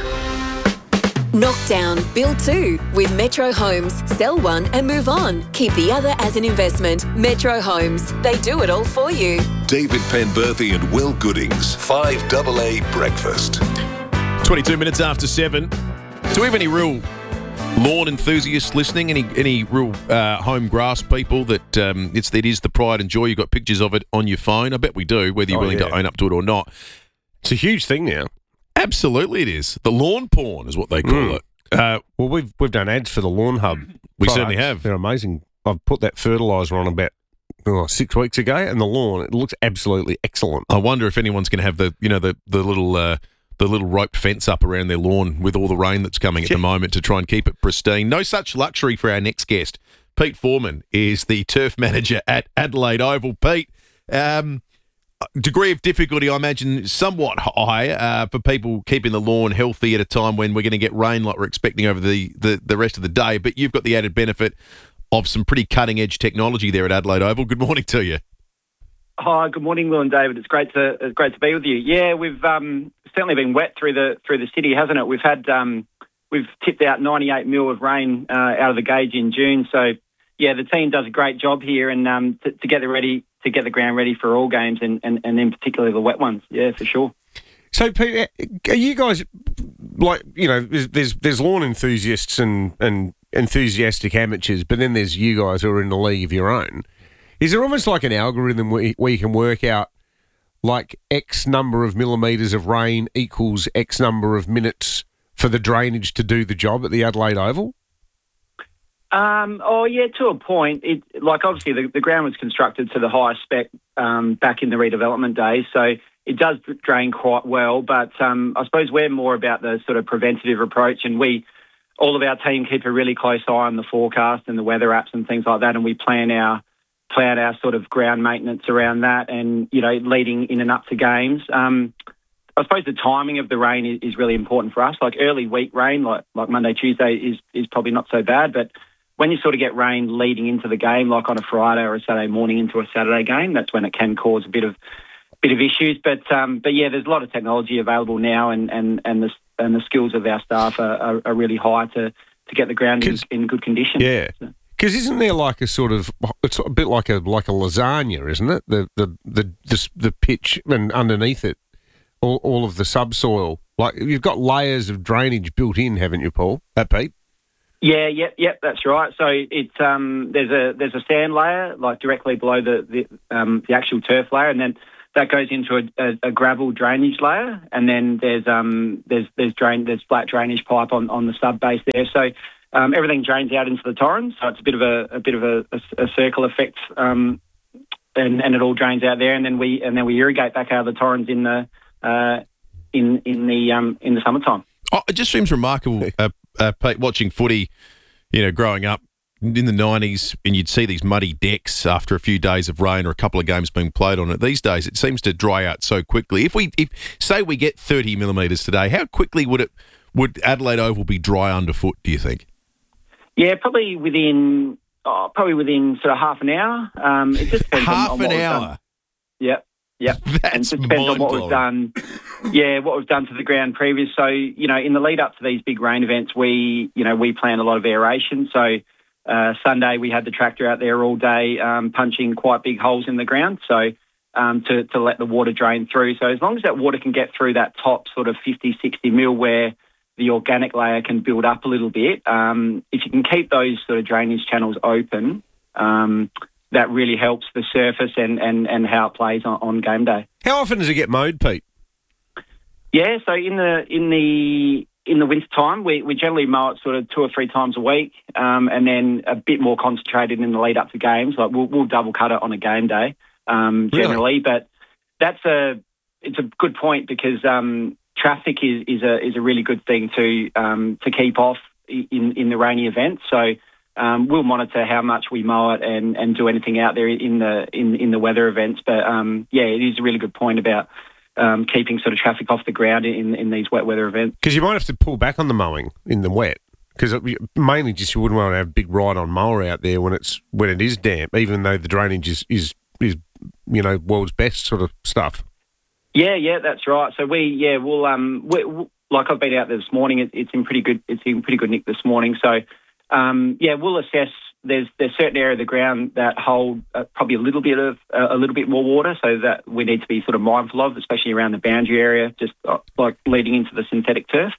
Knock down, build two with Metro Homes. Sell one and move on. Keep the other as an investment. Metro Homes. They do it all for you. David Penberthy and Will Goodings. five double A Breakfast. twenty-two minutes after seven. Do we have any real lawn enthusiasts listening? Any any real uh, home grass people that um, it's it is the pride and joy? You've got pictures of it on your phone. I bet we do, whether you're Oh, willing yeah. to own up to it or not. It's a huge thing now. Absolutely, it is. The lawn porn is what they call Mm. it. Uh, well, we've we've done ads for the Lawn Hub. We products. certainly have. They're amazing. I've put that fertiliser on about oh, six weeks ago, and the lawn it looks absolutely excellent. I wonder if anyone's going to have the you know the the little. Uh, the little rope fence up around their lawn with all the rain that's coming at the moment to try and keep it pristine. No such luxury for our next guest. Pete Foreman is the turf manager at Adelaide Oval. Pete, um, degree of difficulty, I imagine, somewhat high uh, for people keeping the lawn healthy at a time when we're going to get rain like we're expecting over the, the, the rest of the day. But you've got the added benefit of some pretty cutting-edge technology there at Adelaide Oval. Good morning to you. Hi, good morning, Will and David. It's great to it's great to be with you. Yeah, we've um, certainly been wet through the through the city, hasn't it? We've had um, we've tipped out ninety-eight mil of rain uh, out of the gauge in June. So yeah, the team does a great job here, and um, to, to get the ready to get the ground ready for all games, and, and, and in particular the wet ones. Yeah, for sure. So, Pete, are you guys like you know? There's there's, there's lawn enthusiasts and, and enthusiastic amateurs, but then there's you guys who are in a league of your own. Is there almost like an algorithm where, where you can work out like X number of millimetres of rain equals X number of minutes for the drainage to do the job at the Adelaide Oval? Um, oh, yeah, to a point. It, like, obviously, the, the ground was constructed to the highest spec um, back in the redevelopment days, so it does drain quite well. But um, I suppose we're more about the sort of preventative approach, and we, all of our team keep a really close eye on the forecast and the weather apps and things like that, and we plan our plan our sort of ground maintenance around that and, you know, leading in and up to games. Um, I suppose the timing of the rain is, is really important for us. Like early week rain, like like Monday, Tuesday is is probably not so bad, but when you sort of get rain leading into the game, like on a Friday or a Saturday morning into a Saturday game, that's when it can cause a bit of bit of issues. But um, but yeah, there's a lot of technology available now, and and and the and the skills of our staff are, are, are really high to to get the ground in, in good condition. Yeah. Because isn't there like a sort of, it's a bit like a like a lasagna, isn't it? The the the the, the pitch and underneath it, all, all of the subsoil. Like you've got layers of drainage built in, haven't you, Paul? That Pete? Yeah, yep, yep, that's right. So it's um, there's a there's a sand layer like directly below the the, um, the actual turf layer, and then that goes into a, a, a gravel drainage layer, and then there's um there's there's drain there's flat drainage pipe on, on the sub base there. So um, everything drains out into the torrens. So it's a bit of a a bit of a, a, a circle effect, um, and and it all drains out there, and then we and then we irrigate back out of the torrens in the uh, in in the um in the summertime. Oh, it just seems remarkable, uh, uh, Pete, watching footy, you know, growing up in the nineties, and you'd see these muddy decks after a few days of rain or a couple of games being played on it. These days, it seems to dry out so quickly. If we, if say we get thirty millimetres today, how quickly would it would Adelaide Oval be dry underfoot, do you think? Yeah, probably within oh, probably within sort of half an hour. Um, it just depends half on, on what an we've hour. done. Yep, yep. That's and it just depends on what we've done. Yeah, what we've done to the ground previous. So you know, in the lead up to these big rain events, we you know we plan a lot of aeration. So uh, Sunday we had the tractor out there all day um, punching quite big holes in the ground. So um, to to let the water drain through. So as long as that water can get through that top sort of fifty, sixty mil where the organic layer can build up a little bit. Um, if you can keep those sort of drainage channels open, um, that really helps the surface and, and, and how it plays on, on game day. How often does it get mowed, Pete? Yeah, so in the in the in the winter time, we, we generally mow it sort of two or three times a week, um, and then a bit more concentrated in the lead up to games. Like we'll, we'll double cut it on a game day um, generally, really? But that's a it's a good point because. Um, Traffic is, is a is a really good thing to um, to keep off in, in the rainy events. So um, we'll monitor how much we mow it and, and do anything out there in the in, in the weather events. But um, yeah, it is a really good point about um, keeping sort of traffic off the ground in, in these wet weather events. Because you might have to pull back on the mowing in the wet. Because mainly just you wouldn't want to have a big ride-on mower out there when it's when it is damp, even though the drainage is is, is you know world's best sort of stuff. Yeah, yeah, that's right. So we, yeah, we'll, um, we, we, like I've been out there this morning. It, it's in pretty good. It's in pretty good nick this morning. So, um, yeah, we'll assess. There's there's certain area of the ground that hold uh, probably a little bit of uh, a little bit more water, so that we need to be sort of mindful of, especially around the boundary area, just uh, like leading into the synthetic turf.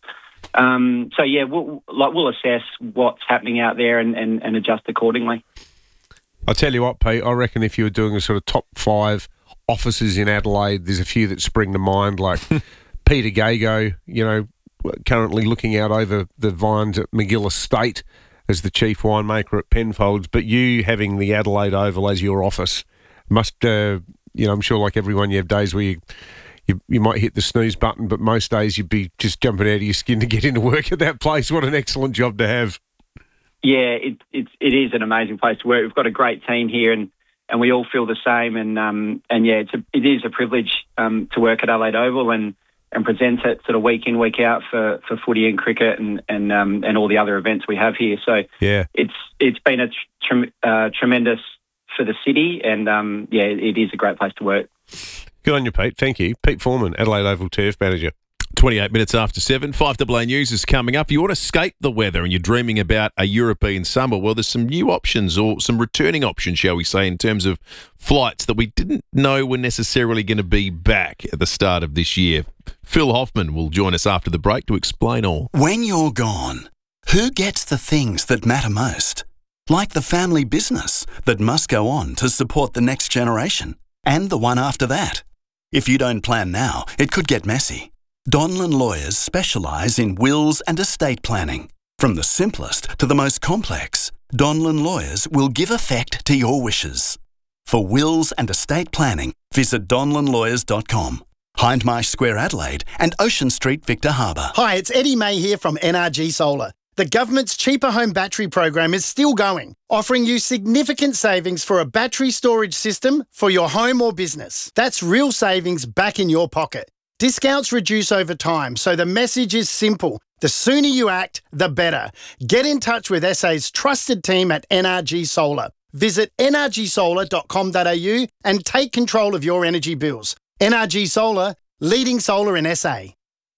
Um, so yeah, we'll like we'll assess what's happening out there and, and, and adjust accordingly. I'll tell you what, Pete. I reckon if you were doing a sort of top five offices in Adelaide, there's a few that spring to mind, like Peter Gago, you know, currently looking out over the vines at McGill Estate as the chief winemaker at Penfolds, but you having the Adelaide Oval as your office must, uh, you know, I'm sure like everyone you have days where you, you you might hit the snooze button, but most days you'd be just jumping out of your skin to get into work at that place. What an excellent job to have. Yeah, it, it's, it is an amazing place to work. We've got a great team here and And we all feel the same, and um, and yeah, it's a, it is a privilege um, to work at Adelaide Oval and, and present it sort of week in, week out for, for footy and cricket and and um, and all the other events we have here. So yeah, it's it's been a tr- uh, tremendous for the city, and um, yeah, it is a great place to work. Good on you, Pete. Thank you, Pete Foreman, Adelaide Oval Turf Manager. twenty-eight minutes after seven, five A A News is coming up. You want to escape the weather and you're dreaming about a European summer. Well, there's some new options or some returning options, shall we say, in terms of flights that we didn't know were necessarily going to be back at the start of this year. Phil Hoffman will join us after the break to explain all. When you're gone, who gets the things that matter most? Like the family business that must go on to support the next generation and the one after that. If you don't plan now, it could get messy. Donlan Lawyers specialise in wills and estate planning. From the simplest to the most complex, Donlan Lawyers will give effect to your wishes. For wills and estate planning, visit donlan lawyers dot com. Hindmarsh Square Adelaide and Ocean Street Victor Harbour. Hi, it's Eddie May here from N R G Solar. The government's Cheaper Home Battery program is still going, offering you significant savings for a battery storage system for your home or business. That's real savings back in your pocket. Discounts reduce over time, so the message is simple. The sooner you act, the better. Get in touch with S A's trusted team at N R G Solar. Visit n r g solar dot com dot a u and take control of your energy bills. N R G Solar, leading solar in S A.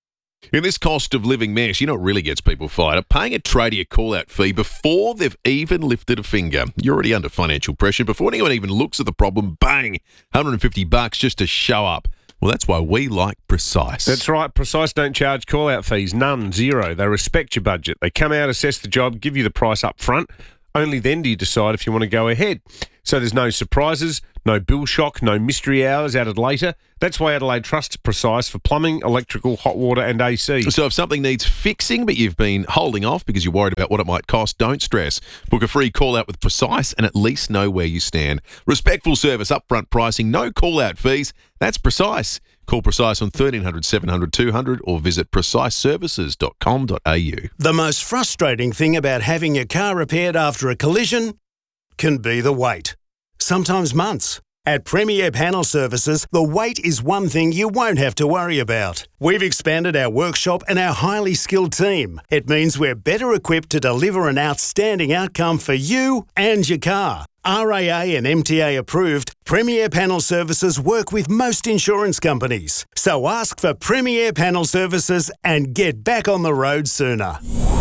In this cost of living mess, you know what really gets people fired up? Paying a tradie a call-out fee before they've even lifted a finger. You're already under financial pressure. Before anyone even looks at the problem, bang, one hundred fifty bucks just to show up. Well, that's why we like Precise. That's right. Precise don't charge call-out fees. None. Zero. They respect your budget. They come out, assess the job, give you the price up front. Only then do you decide if you want to go ahead. So there's no surprises, no bill shock, no mystery hours added later. That's why Adelaide trusts Precise for plumbing, electrical, hot water and A C. So if something needs fixing but you've been holding off because you're worried about what it might cost, don't stress. Book a free call-out with Precise and at least know where you stand. Respectful service, upfront pricing, no call-out fees. That's Precise. Call Precise on thirteen hundred, seven hundred, two hundred or visit precise services dot com dot a u. The most frustrating thing about having your car repaired after a collision can be the wait. Sometimes months. At Premier Panel Services, the wait is one thing you won't have to worry about. We've expanded our workshop and our highly skilled team. It means we're better equipped to deliver an outstanding outcome for you and your car. R A A and M T A approved, Premier Panel Services work with most insurance companies. So ask for Premier Panel Services and get back on the road sooner.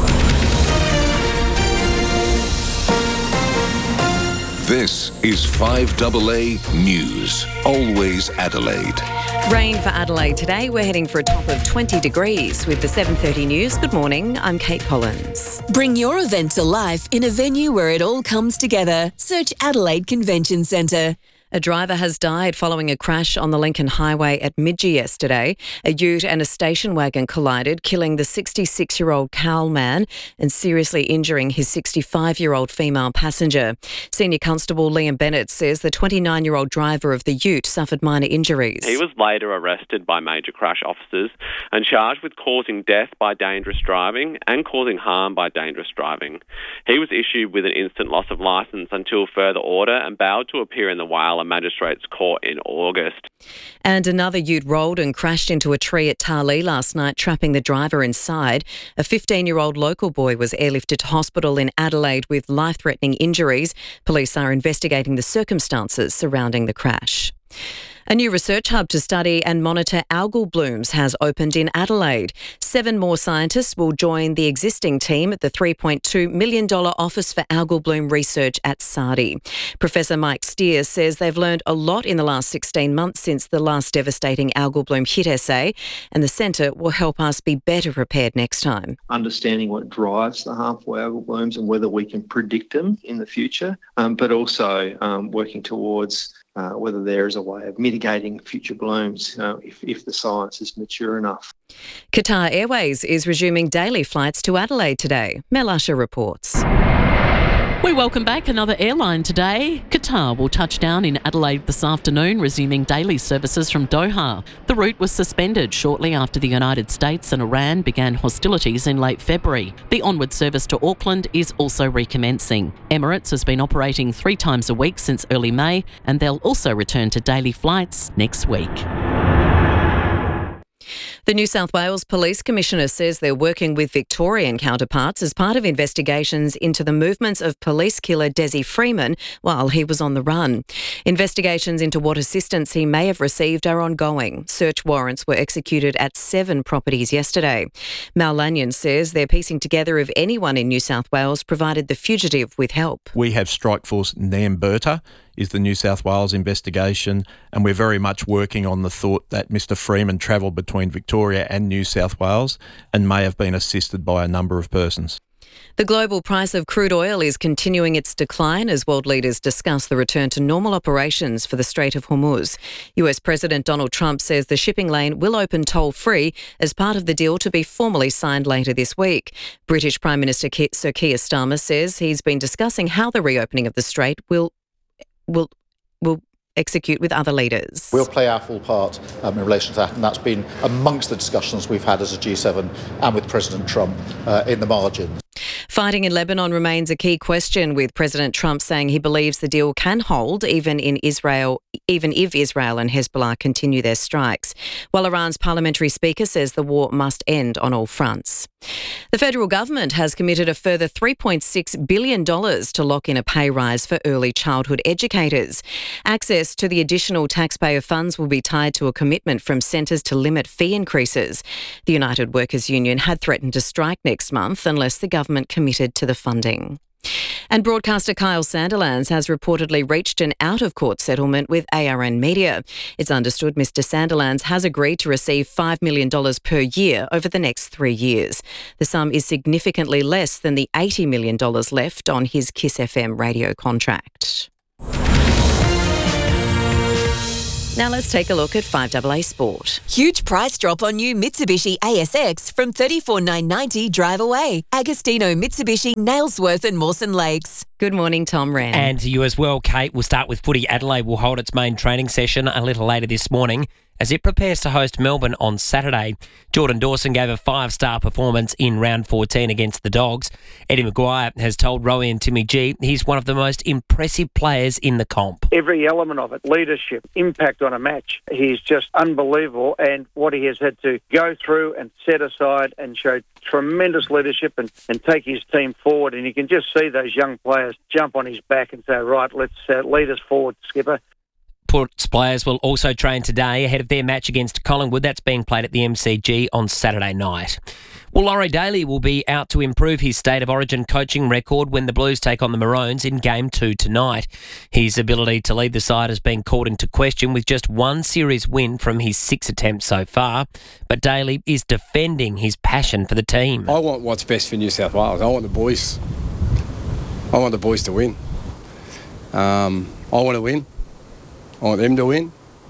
This is five A A News. Always Adelaide. Rain for Adelaide today. We're heading for a top of twenty degrees with the seven thirty news. Good morning, I'm Kate Collins. Bring your event to life in a venue where it all comes together. Search Adelaide Convention Centre. A driver has died following a crash on the Lincoln Highway at Midgey yesterday. A ute and a station wagon collided, killing the sixty-six-year-old Cowell man and seriously injuring his sixty-five-year-old female passenger. Senior Constable Liam Bennett says the twenty-nine-year-old driver of the ute suffered minor injuries. He was later arrested by major crash officers and charged with causing death by dangerous driving and causing harm by dangerous driving. He was issued with an instant loss of licence until further order and bailed to appear in the Whyalla Magistrates Court in August. And another ute rolled and crashed into a tree at Tarlee last night, trapping the driver inside. A fifteen-year-old local boy was airlifted to hospital in Adelaide with life-threatening injuries. Police are investigating the circumstances surrounding the crash. A new research hub to study and monitor algal blooms has opened in Adelaide. Seven more scientists will join the existing team at the three point two million dollars Office for Algal Bloom Research at SARDI. Professor Mike Steer says they've learned a lot in the last sixteen months since the last devastating algal bloom hit S A, and the centre will help us be better prepared next time. Understanding what drives the harmful algal blooms and whether we can predict them in the future, um, but also um, working towards Uh, whether there is a way of mitigating future blooms uh, if, if the science is mature enough. Qatar Airways is resuming daily flights to Adelaide today. Mel Usher reports. We welcome back another airline today. Qatar will touch down in Adelaide this afternoon, resuming daily services from Doha. The route was suspended shortly after the United States and Iran began hostilities in late February. The onward service to Auckland is also recommencing. Emirates has been operating three times a week since early May, and they'll also return to daily flights next week. The New South Wales Police Commissioner says they're working with Victorian counterparts as part of investigations into the movements of police killer Desi Freeman while he was on the run. Investigations into what assistance he may have received are ongoing. Search warrants were executed at seven properties yesterday. Mal Lanyon says they're piecing together if anyone in New South Wales provided the fugitive with help. We have Strikeforce Namberta is the New South Wales investigation, and we're very much working on the thought that Mister Freeman travelled between Victoria and New South Wales and may have been assisted by a number of persons. The global price of crude oil is continuing its decline as world leaders discuss the return to normal operations for the Strait of Hormuz. U S President Donald Trump says the shipping lane will open toll-free as part of the deal to be formally signed later this week. British Prime Minister Sir Keir Starmer says he's been discussing how the reopening of the strait will will will execute with other leaders. We'll play our full part um, in relation to that, and that's been amongst the discussions we've had as a G seven and with President Trump uh, in the margins. Fighting in Lebanon remains a key question, with President Trump saying he believes the deal can hold even in Israel, even if Israel and Hezbollah continue their strikes, while Iran's parliamentary speaker says the war must end on all fronts. The federal government has committed a further three point six billion dollars to lock in a pay rise for early childhood educators. Access to the additional taxpayer funds will be tied to a commitment from centres to limit fee increases. The United Workers Union had threatened to strike next month unless the government committed to the funding. And broadcaster Kyle Sandilands has reportedly reached an out-of-court settlement with A R N Media. It's understood Mister Sandilands has agreed to receive five million dollars per year over the next three years. The sum is significantly less than the eighty million dollars left on his Kiss F M radio contract. Now let's take a look at five A A Sport. Huge price drop on new Mitsubishi A S X from thirty-four thousand nine hundred ninety dollars drive away. Agostino Mitsubishi, Nailsworth and Mawson Lakes. Good morning, Tom Wren. And to you as well, Kate. We'll start with footy. Adelaide will hold its main training session a little later this morning as it prepares to host Melbourne on Saturday. Jordan Dawson gave a five-star performance in round fourteen against the Dogs. Eddie Maguire has told Rowie and Timmy G he's one of the most impressive players in the comp. Every element of it, leadership, impact on a match, he's just unbelievable, and what he has had to go through and set aside and show tremendous leadership and, and take his team forward, and you can just see those young players jump on his back and say, right, let's uh, lead us forward, Skipper. Port's players will also train today ahead of their match against Collingwood. That's being played at the M C G on Saturday night. Well, Laurie Daly will be out to improve his State of Origin coaching record when the Blues take on the Maroons in Game two tonight. His ability to lead the side has been called into question with just one series win from his six attempts so far. But Daly is defending his passion for the team. I want what's best for New South Wales. I want the boys. I want the boys to win. Um, I want to win. I want them to win,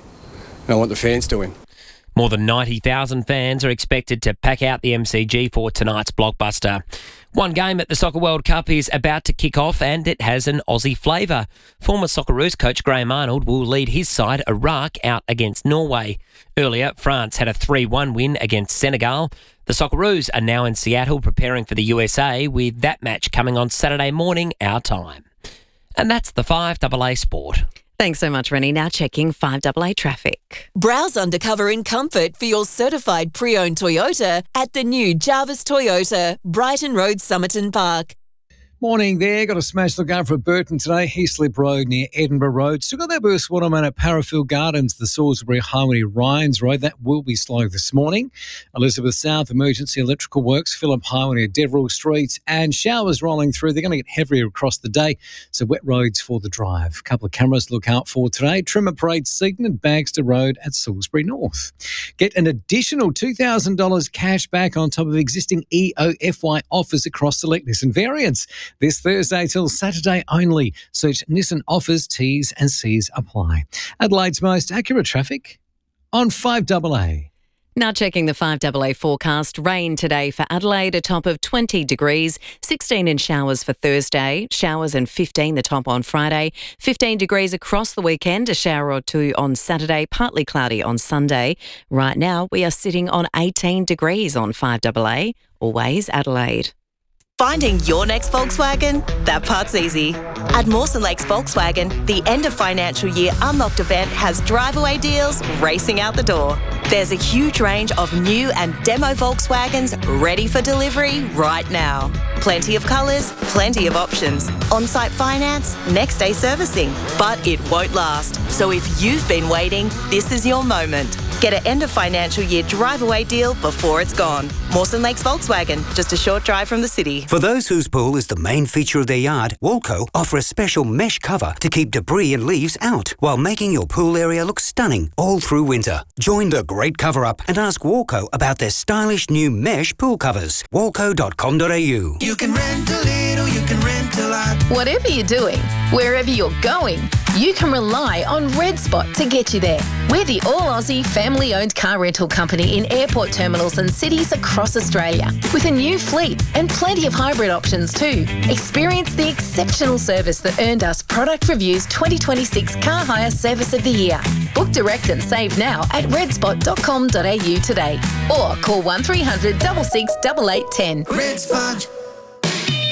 and I want the fans to win. More than ninety thousand fans are expected to pack out the M C G for tonight's blockbuster. One game at the Soccer World Cup is about to kick off and it has an Aussie flavour. Former Socceroos coach Graham Arnold will lead his side Iraq out against Norway. Earlier, France had a three one win against Senegal. The Socceroos are now in Seattle preparing for the U S A with that match coming on Saturday morning our time. And that's the five A A Sport. Thanks so much, Rennie. Now checking five A A traffic. Browse undercover in comfort for your certified pre-owned Toyota at the new Jarvis Toyota, Brighton Road, Somerton Park. Morning there. Got a smash look out for Burton today. Heaslip Road near Edinburgh Road. Still got that burst waterman at Parafield Gardens, the Salisbury Highway Ryans Road. That will be slow this morning. Elizabeth South Emergency Electrical Works, Phillip Highway near Deverell Streets, and showers rolling through. They're going to get heavier across the day, so wet roads for the drive. A couple of cameras to look out for today. Trimmer Parade, Seaton and Bagster Road at Salisbury North. Get an additional two thousand dollars cash back on top of existing E O F Y offers across select Nissan variants. This Thursday till Saturday only. Search Nissan offers, T's and C's apply. Adelaide's most accurate traffic on five A A. Now checking the five A A forecast. Rain today for Adelaide, a top of twenty degrees, sixteen in showers for Thursday, showers and fifteen the top on Friday, fifteen degrees across the weekend, a shower or two on Saturday, partly cloudy on Sunday. Right now we are sitting on eighteen degrees on five A A. Always Adelaide. Finding your next Volkswagen? That part's easy. At Mawson Lakes Volkswagen, the end of financial year Unlocked event has drive-away deals racing out the door. There's a huge range of new and demo Volkswagens ready for delivery right now. Plenty of colours, plenty of options. On-site finance, next-day servicing. But it won't last. So if you've been waiting, this is your moment. Get an end of financial year drive-away deal before it's gone. Mawson Lakes Volkswagen, just a short drive from the city. For those whose pool is the main feature of their yard, Walco offer a special mesh cover to keep debris and leaves out while making your pool area look stunning all through winter. Join the great cover-up and ask Walco about their stylish new mesh pool covers. walco dot com dot a u. You can rent a little, you can rent a lot. Whatever you're doing, wherever you're going, you can rely on Red Spot to get you there. We're the all-Aussie family-owned car rental company in airport terminals and cities across Australia, with a new fleet and plenty of hybrid options too. Experience the exceptional service that earned us Product Review's twenty twenty-six Car Hire Service of the Year. Book direct and save now at red spot dot com dot a u today, or call one three hundred, six six, eight eight one zero. Red Spot.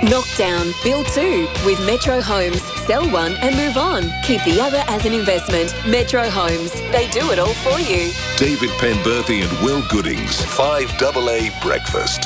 Knock down, build two with Metro Homes. Sell one and move on. Keep the other as an investment. Metro Homes. They do it all for you. David Penberthy and Will Goodings. five A A Breakfast.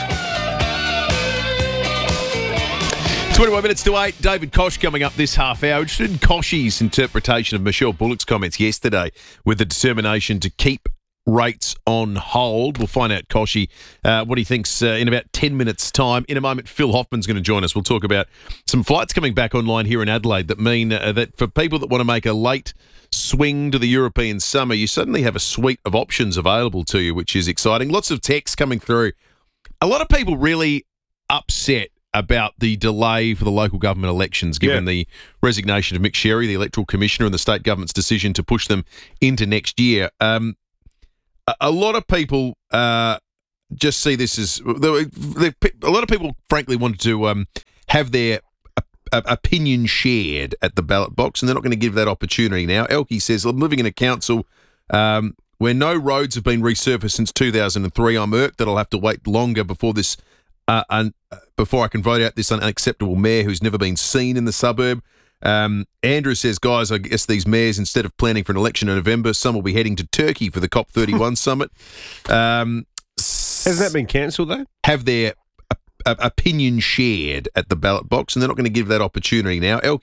twenty-one minutes to eight. David Koch coming up this half hour. Interested in Koch's interpretation of Michelle Bullock's comments yesterday with the determination to keep rates on hold. We'll find out, Kochie, uh, what he thinks uh, in about ten minutes' time. In a moment, Phil Hoffman's going to join us. We'll talk about some flights coming back online here in Adelaide that mean uh, that for people that want to make a late swing to the European summer, you suddenly have a suite of options available to you, which is exciting. Lots of texts coming through. A lot of people really upset about the delay for the local government elections, given yeah. the resignation of Mick Sherry, the electoral commissioner, and the state government's decision to push them into next year. Um, a, a lot of people uh, just see this as a lot of people, frankly, wanted to um, have their uh, opinion shared at the ballot box, and they're not going to give that opportunity now. Elkie says, "I'm living in a council um, where no roads have been resurfaced since two thousand three. I'm irked that I'll have to wait longer before this." Uh, un, before I can vote out this unacceptable mayor who's never been seen in the suburb. Um, Andrew says, guys, I guess these mayors, instead of planning for an election in November, some will be heading to Turkey for the COP thirty-one summit. Um, Hasn't that been cancelled, though? Have their uh, opinion shared at the ballot box, and they're not going to give that opportunity now.